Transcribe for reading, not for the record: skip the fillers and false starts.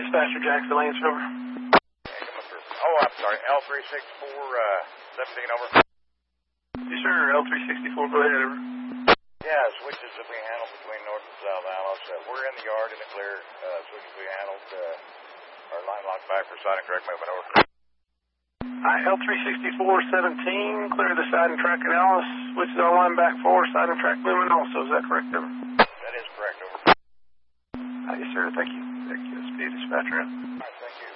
Dispatcher Jackson Lance, over. Oh, I'm sorry, L364, 17, over. Yes, sir, L364, go ahead, over. Yeah, switches are being handled between North and South Alice. We're in the yard in the clear. Switches being handled. Our line locked back for side and track movement, over. L364, 17, clear the side and track at Alice. Switches on line back 4, side and track movement also. Is that correct, over? That is correct, over. Yes, sir, thank you. Thank you. Speed Dispatcher. All right, thank you.